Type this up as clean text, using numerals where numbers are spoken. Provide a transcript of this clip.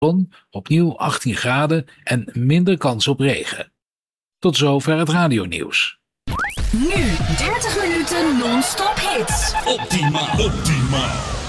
zon, opnieuw 18 graden en minder kans op regen. Tot zover het radionieuws. Nu 30 minuten non-stop hits. Optimaal.